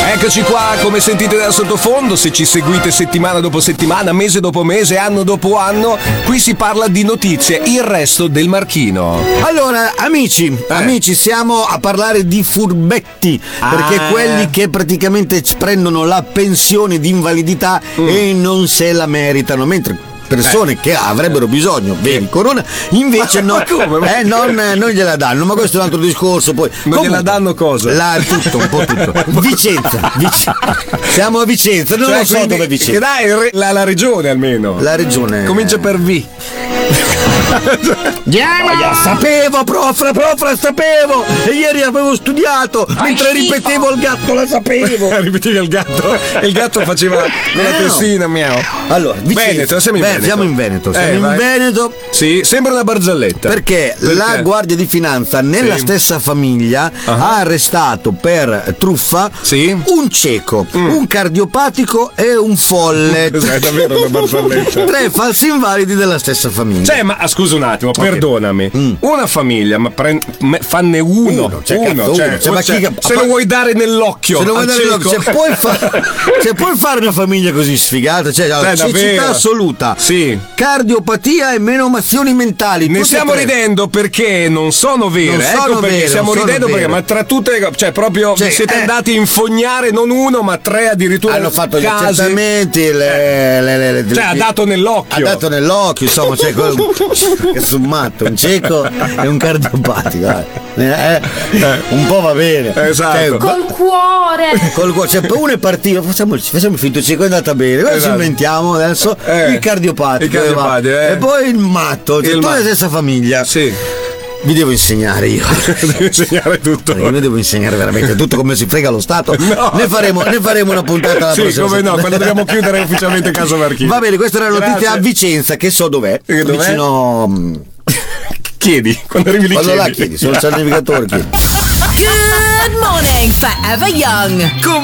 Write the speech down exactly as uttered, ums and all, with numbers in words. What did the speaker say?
Eccoci qua, come sentite dal sottofondo, se ci seguite settimana dopo settimana, mese dopo mese, anno dopo anno, qui si parla di notizie, il resto del Marchino. Allora, amici, eh. amici, siamo a parlare di furbetti, ah. perché quelli che praticamente prendono la pensione di invalidità mm. e non se la meritano, mentre persone eh. che avrebbero bisogno veri corona invece no, eh, non, non gliela danno, ma questo è un altro discorso. Poi non comunque, gliela danno cosa? La, tutto, un po' tutto. Vicenza, Vicenza. Siamo a Vicenza, non cioè, lo so quindi, dove è Vicenza. Che dai, la, la regione almeno. La regione comincia per V. Yeah, sapevo, prof, prof, sapevo. E ieri avevo studiato mentre ripetevo il gatto, la sapevo. Ripetevi il gatto? E il gatto faceva con la tessina, miau. Allora, Vicenza. Veneto, siamo in Veneto. Siamo in Veneto, siamo eh, in vai. Veneto. Sì, sembra una barzelletta. Perché, perché? La Guardia di Finanza nella sì. stessa famiglia uh-huh. ha arrestato per truffa sì. un cieco, mm. un cardiopatico e un folle. È davvero una barzelletta. Tre falsi invalidi della stessa famiglia. Cioè, ma scusa un attimo, okay. perdonami. Mm. Una famiglia, ma pre- fanne uno, uno, cioè, uno, cazzo, cioè, uno. Cioè, cioè, chi, se lo vuoi dare nell'occhio, se lo vuoi dare nell'occhio, se puoi, fa- se puoi fare una famiglia così sfigata, cioè, cioè cecità assoluta, sì. cardiopatia e menomazioni mentali. Ne stiamo ridendo perché non sono vere. Non ecco sono perché vere, stiamo ridendo perché, ma tra tutte le, cioè proprio cioè, vi siete eh, andati a infognare non uno ma tre addirittura. Hanno fatto casi. Gli accertamenti, le, le, le, le, cioè ha dato nell'occhio. Ha dato nell'occhio, insomma, c'è quel, che summato, un cieco e un cardiopatico. Eh, eh, un po' va bene. Esatto. Cioè, col cuore. Col cuore, cioè uno è partito, facciamo, facciamo finto cieco, è andata bene. Adesso esatto. inventiamo adesso eh, il cardiopatico. Il cardiopatico eh. E poi il matto, cioè, il tu ma- la stessa famiglia. Sì. Vi devo insegnare io. Devo insegnare tutto. Io ne devo insegnare veramente tutto come si frega lo Stato. No. Ne faremo, ne faremo una puntata la sì, prossima come settimana. no, quando dobbiamo chiudere ufficialmente Casa Marchino. Va bene, questa era la notizia a Vicenza, che so dov'è. Che dov'è? Vicino. Chiedi, quando arrivi lì quando chiedi. là chiedi, sono il certificatore chiedi. Good morning, Forever Young.